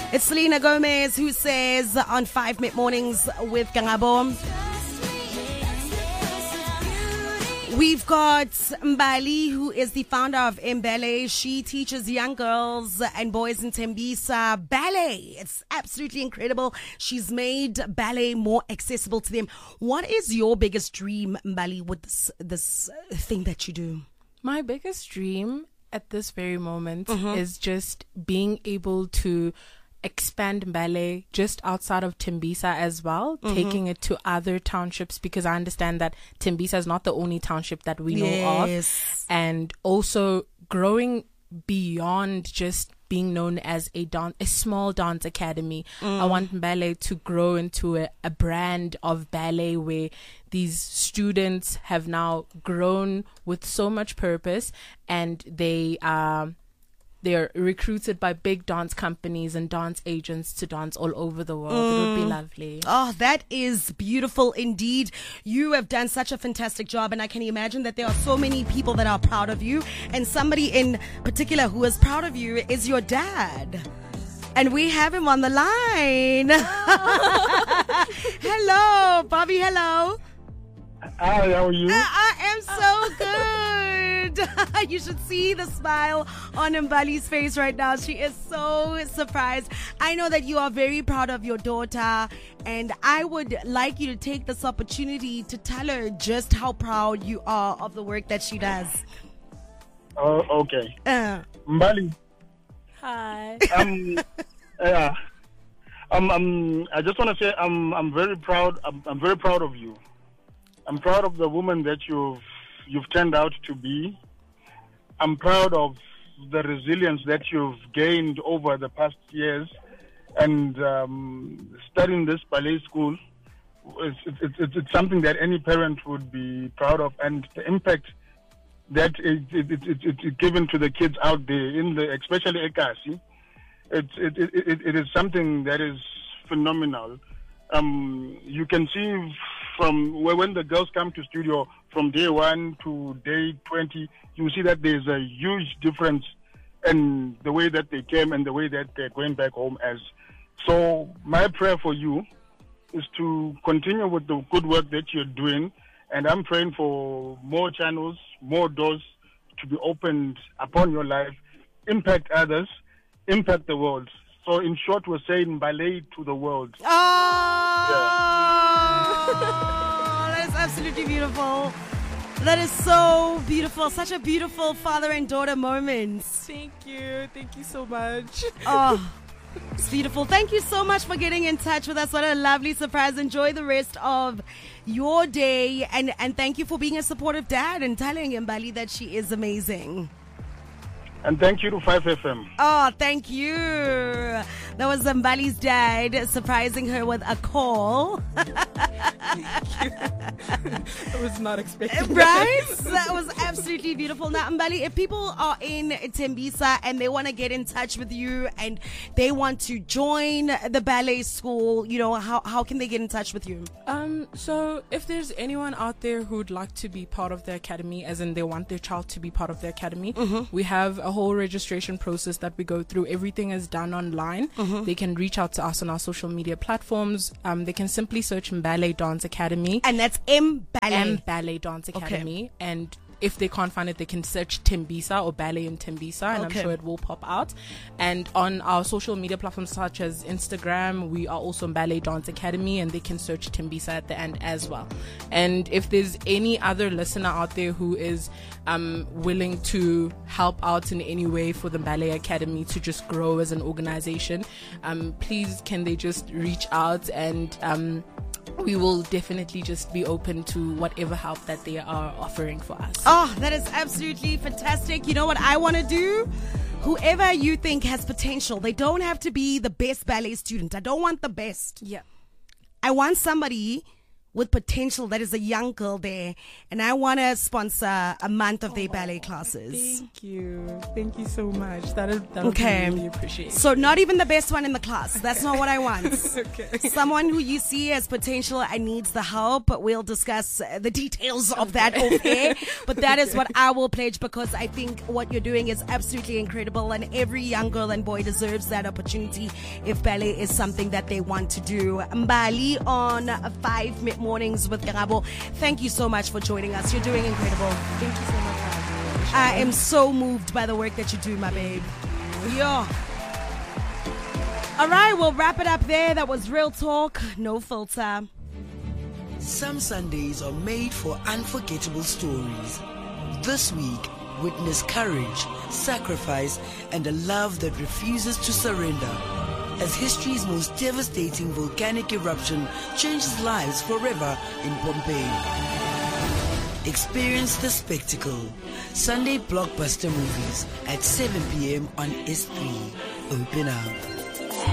It's Selena Gomez who says on 5 Mid Mornings with Kangabo. We've got Mbali, who is the founder of Mbele. She teaches young girls and boys in Tembisa ballet. It's absolutely incredible. She's made ballet more accessible to them. What is your biggest dream, Mbali, with this thing that you do? My biggest dream at this very moment is just being able to expand ballet just outside of Tembisa as well, taking it to other townships, because I understand that Tembisa is not the only township that we know of, and also growing beyond just being known as a small dance academy. I want ballet to grow into a brand of ballet where these students have now grown with so much purpose, and they're recruited by big dance companies and dance agents to dance all over the world. It would be lovely. Oh, that is beautiful indeed. You have done such a fantastic job, and I can imagine that there are so many people that are proud of you. And somebody in particular who is proud of you is your dad. And we have him on the line. Hello, Bobby. Hello. Hi, how are you? I am so good. You should see the smile on Mbali's face right now. She is so surprised. I know that you are very proud of your daughter, and I would like you to take this opportunity to tell her just how proud you are of the work that she does. Oh, okay. Mbali. Hi. Yeah. I just want to say I'm very proud. I'm very proud of you. I'm proud of the woman that you've turned out to be. I'm proud of the resilience that you've gained over the past years, and studying this ballet school. It's something that any parent would be proud of, and the impact that it's given to the kids out there, especially Ekasi. It is something that is phenomenal. You can see from when the girls come to studio from day 1 to day 20, you see that there's a huge difference in the way that they came and the way that they're going back home as. So my prayer for you is to continue with the good work that you're doing, and I'm praying for more channels, more doors to be opened upon your life, impact others, impact the world. So in short, we're saying ballet to the world. That is absolutely beautiful. That is so beautiful. Such a beautiful father and daughter moment. Thank you. Thank you so much. Oh, it's beautiful. Thank you so much for getting in touch with us. What a lovely surprise. Enjoy the rest of your day. And thank you for being a supportive dad and telling Mbali that she is amazing. And thank you to 5FM. Oh, thank you. That was Mbali's dad surprising her with a call. I was not expecting right? That was absolutely beautiful. Now, Mbali, if people are in Tembisa and they want to get in touch with you and they want to join the ballet school, how can they get in touch with you? So if there's anyone out there who'd like to be part of the academy, as in they want their child to be part of the academy, we have a whole registration process that we go through. Everything is done online. They can reach out to us on our social media platforms. They can simply search Mbale Dance Academy. And that's Mbale. Mbale Dance Academy. Okay. And if they can't find it, they can search Tembisa or Ballet in Tembisa, and I'm sure it will pop out. And on our social media platforms such as Instagram, we are also Ballet Dance Academy, and they can search Tembisa at the end as well. And if there's any other listener out there who is willing to help out in any way for the Ballet Academy to just grow as an organization, please can they just reach out, and we will definitely just be open to whatever help that they are offering for us. Oh, that is absolutely fantastic. You know what I want to do? Whoever you think has potential, they don't have to be the best ballet student. I don't want the best. Yeah. I want somebody with potential that is a young girl there, and I want to sponsor a month of their ballet classes. Thank you so much. That okay. Really appreciate. So not even the best one in the class. That's not what I want. Okay. Someone who you see as potential and needs the help. We'll discuss the details of that off air. But that is what I will pledge, because I think what you're doing is absolutely incredible, and every young girl and boy deserves that opportunity if ballet is something that they want to do. Mbali on 5 mornings with Karabo. Thank you so much for joining us. You're doing incredible. Thank you so much for having me. I am so moved by the work that you do, my babe. Yeah. All right, we'll wrap it up there. That was Real Talk, no filter. Some Sundays are made for unforgettable stories. This week, witness courage, sacrifice, and a love that refuses to surrender, as history's most devastating volcanic eruption changes lives forever in Pompeii. Experience the spectacle. Sunday blockbuster movies at 7 p.m. on S3. Open up.